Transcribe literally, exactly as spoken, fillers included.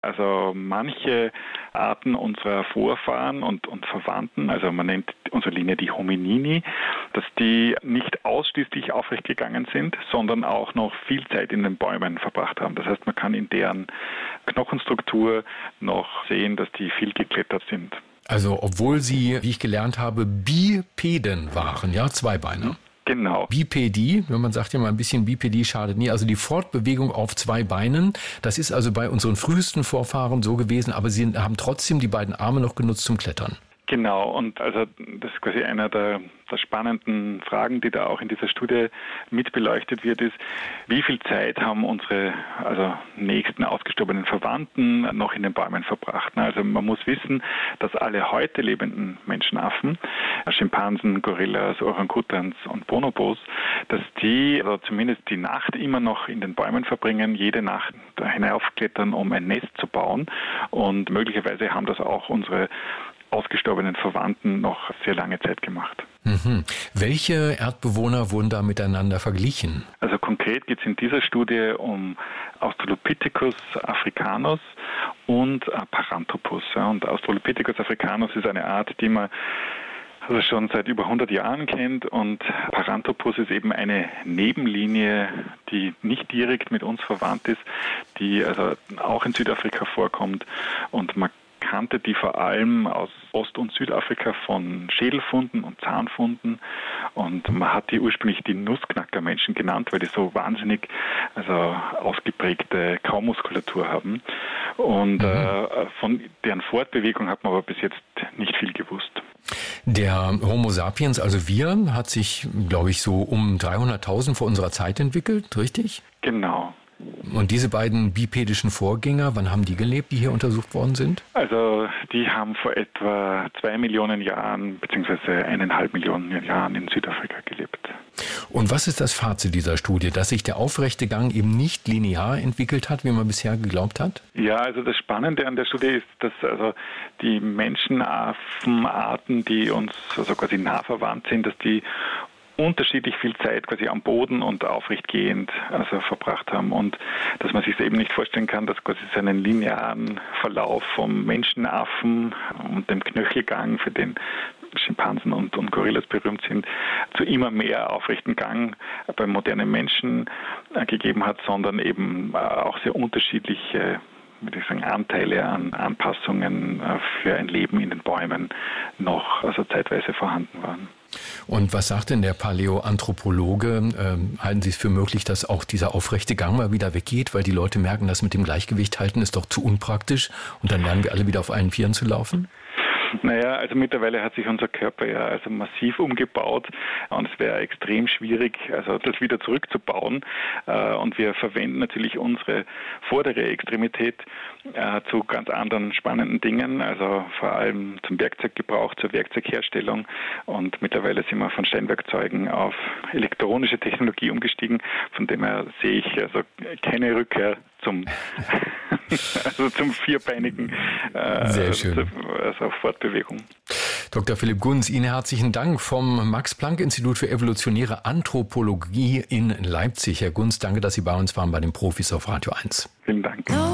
Also manche Arten unserer Vorfahren und, und Verwandten, also man nennt unsere Linie die Hominini, dass die nicht ausschließlich aufrecht gegangen sind, sondern auch noch viel Zeit in den Bäumen verbracht haben. Das heißt, man kann in deren Knochenstruktur noch sehen, dass die viel geklettert sind. Also obwohl sie, wie ich gelernt habe, Bipeden waren, ja, Zweibeiner. Genau. Bipedie, wenn man sagt ja mal ein bisschen Bipedie schadet nie, also die Fortbewegung auf zwei Beinen, das ist also bei unseren frühesten Vorfahren so gewesen, aber sie haben trotzdem die beiden Arme noch genutzt zum Klettern. Genau, und also das ist quasi einer der, der spannenden Fragen, die da auch in dieser Studie mit beleuchtet wird, ist, wie viel Zeit haben unsere also nächsten ausgestorbenen Verwandten noch in den Bäumen verbracht? Also man muss wissen, dass alle heute lebenden Menschenaffen, Schimpansen, Gorillas, Orangutans und Bonobos, dass die also zumindest die Nacht immer noch in den Bäumen verbringen, jede Nacht da hinaufklettern, um ein Nest zu bauen, und möglicherweise haben das auch unsere ausgestorbenen Verwandten noch sehr lange Zeit gemacht. Mhm. Welche Erdbewohner wurden da miteinander verglichen? Also konkret geht es in dieser Studie um Australopithecus africanus und Paranthropus. Und Australopithecus africanus ist eine Art, die man also schon seit über hundert Jahren kennt, und Paranthropus ist eben eine Nebenlinie, die nicht direkt mit uns verwandt ist, die also auch in Südafrika vorkommt, und man kannte die vor allem aus Ost- und Südafrika von Schädelfunden und Zahnfunden, und man hat die ursprünglich die Nussknackermenschen genannt, weil die so wahnsinnig also ausgeprägte Kaumuskulatur haben, und mhm. äh, von deren Fortbewegung hat man aber bis jetzt nicht viel gewusst. Der Homo sapiens, also wir, hat sich, glaube ich, so um dreihunderttausend vor unserer Zeit entwickelt, richtig? Genau. Und diese beiden bipedischen Vorgänger, wann haben die gelebt, die hier untersucht worden sind? Also die haben vor etwa zwei Millionen Jahren bzw. eineinhalb Millionen Jahren in Südafrika gelebt. Und was ist das Fazit dieser Studie, dass sich der aufrechte Gang eben nicht linear entwickelt hat, wie man bisher geglaubt hat? Ja, also das Spannende an der Studie ist, dass also die Menschenaffenarten, die uns also quasi nah verwandt sind, dass die unterschiedlich viel Zeit quasi am Boden und aufrecht gehend also verbracht haben, und dass man sich eben nicht vorstellen kann, dass quasi so einen linearen Verlauf vom Menschenaffen und dem Knöchelgang, für den Schimpansen und, und Gorillas berühmt sind, zu immer mehr aufrechten Gang beim modernen Menschen äh, gegeben hat, sondern eben äh, auch sehr unterschiedliche, würde ich sagen, Anteile an Anpassungen äh, für ein Leben in den Bäumen noch also zeitweise vorhanden waren. Und was sagt denn der Paläoanthropologe? Ähm, halten Sie es für möglich, dass auch dieser aufrechte Gang mal wieder weggeht, weil die Leute merken, das mit dem Gleichgewicht halten ist doch zu unpraktisch, und dann lernen wir alle wieder auf allen Vieren zu laufen? Naja, also mittlerweile hat sich unser Körper ja also massiv umgebaut, und es wäre extrem schwierig, also das wieder zurückzubauen. Und wir verwenden natürlich unsere vordere Extremität zu ganz anderen spannenden Dingen, also vor allem zum Werkzeuggebrauch, zur Werkzeugherstellung. Und mittlerweile sind wir von Steinwerkzeugen auf elektronische Technologie umgestiegen. Von dem her sehe ich also keine Rückkehr zum also zum vierbeinigen äh, Sehr schön. Also Fortbewegung. Doktor Philipp Gunz, Ihnen herzlichen Dank vom Max-Planck-Institut für evolutionäre Anthropologie in Leipzig. Herr Gunz, danke, dass Sie bei uns waren bei den Profis auf Radio eins. Vielen Dank.